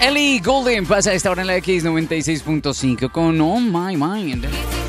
Ellie Goulding pasa a esta hora en la X96.5 con On My Mind.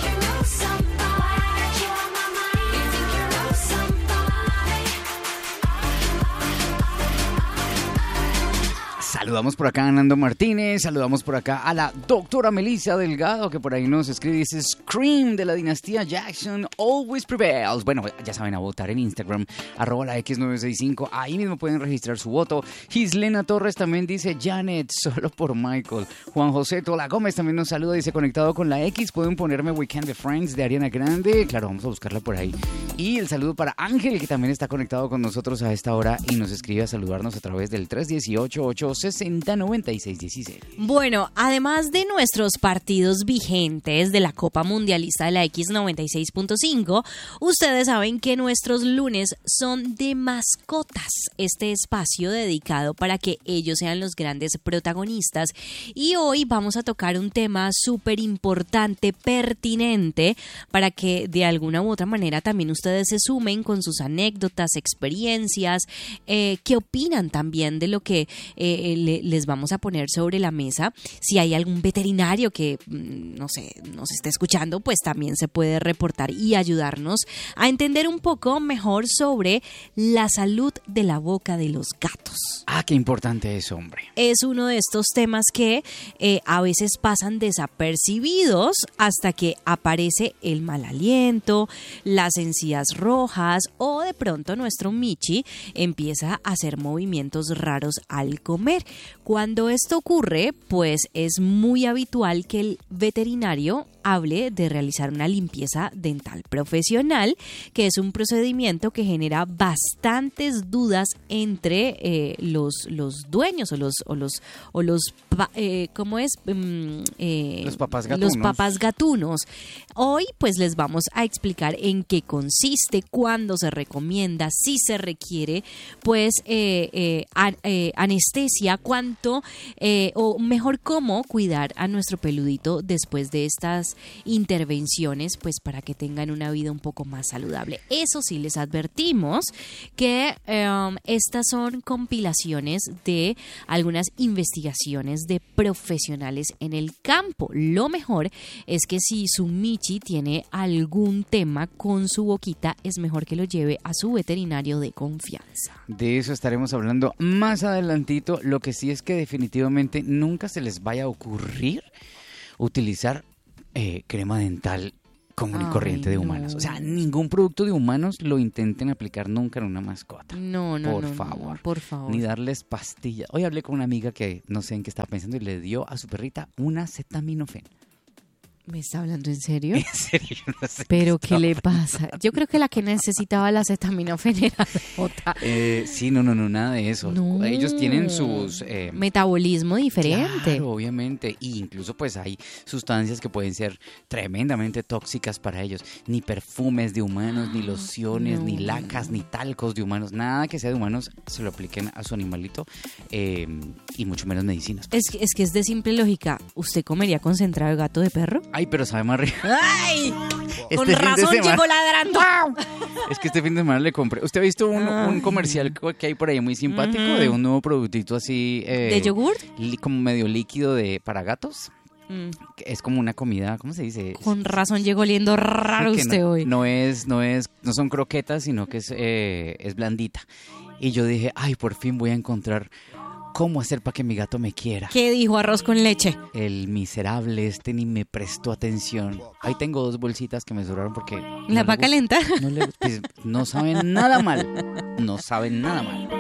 Saludamos por acá a Nando Martínez, saludamos por acá a la doctora Melissa Delgado, que por ahí nos escribe, dice Scream de la dinastía Jackson, always prevails. Bueno, ya saben, a votar en Instagram, @la X965, ahí mismo pueden registrar su voto. Gislena Torres también dice Janet, solo por Michael. Juan José Tola Gómez también nos saluda, dice conectado con la X, pueden ponerme We Can Be Friends de Ariana Grande, claro, vamos a buscarla por ahí. Y el saludo para Ángel, que también está conectado con nosotros a esta hora y nos escribe a saludarnos a través del 318-860-9616. Bueno, además de nuestros partidos vigentes de la Copa Mundialista de la X96.5, ustedes saben que nuestros lunes son de mascotas, este espacio dedicado para que ellos sean los grandes protagonistas. Y hoy vamos a tocar un tema súper importante, pertinente, para que de alguna u otra manera también ustedes se sumen con sus anécdotas, experiencias, qué opinan también de lo que les vamos a poner sobre la mesa. Si hay algún veterinario que, no sé, nos esté escuchando, pues también se puede reportar y ayudarnos a entender un poco mejor sobre la salud de la boca de los gatos. Ah, qué importante es, hombre. Es uno de estos temas que a veces pasan desapercibidos hasta que aparece el mal aliento, las encías rojas o de pronto nuestro Michi empieza a hacer movimientos raros al comer. Cuando esto ocurre, pues es muy habitual que el veterinario hable de realizar una limpieza dental profesional, que es un procedimiento que genera bastantes dudas entre los dueños ¿cómo es? Los papás gatunos. Los papás gatunos. Hoy pues les vamos a explicar en qué consiste, cuándo se recomienda, si se requiere pues anestesia, cuánto o mejor cómo cuidar a nuestro peludito después de estas intervenciones, pues para que tengan una vida un poco más saludable. Eso sí, les advertimos que estas son compilaciones de algunas investigaciones de profesionales en el campo. Lo mejor es que si su Michi tiene algún tema con su boquita, es mejor que lo lleve a su veterinario de confianza. De eso estaremos hablando más adelantito. Lo que sí es que definitivamente nunca se les vaya a ocurrir utilizar crema dental común y corriente de humanos. O sea, ningún producto de humanos lo intenten aplicar nunca en una mascota. No, por favor. Ni darles pastillas. Hoy hablé con una amiga que no sé en qué estaba pensando y le dio a su perrita una acetaminofén. ¿Me está hablando en serio? En serio, no sé. ¿Pero qué le pasa? Yo creo que la que necesitaba la acetaminofén era Jota. Sí, no, nada de eso. No. Ellos tienen sus... metabolismo diferente. Claro, obviamente. E incluso pues hay sustancias que pueden ser tremendamente tóxicas para ellos. Ni perfumes de humanos, ni lociones, ni lacas, ni talcos de humanos. Nada que sea de humanos se lo apliquen a su animalito. Y mucho menos medicinas. Es que es de simple lógica. ¿Usted comería concentrado de gato de perro? Ay, pero sabe más rico. ¡Ay! Con razón llegó ladrando. Es que este fin de semana le compré. ¿Usted ha visto un comercial que hay por ahí muy simpático de un nuevo productito así? ¿De yogur? Como medio líquido para gatos. Es como una comida, ¿cómo se dice? Con razón llegó oliendo raro usted hoy. No son croquetas, sino que es blandita. Y yo dije, ay, por fin voy a encontrar cómo hacer para que mi gato me quiera. ¿Qué dijo? Arroz con leche. El miserable ni me prestó atención. Ahí tengo 2 bolsitas que me sobraron porque... ¿La vaca lenta? No saben nada mal. No saben nada mal.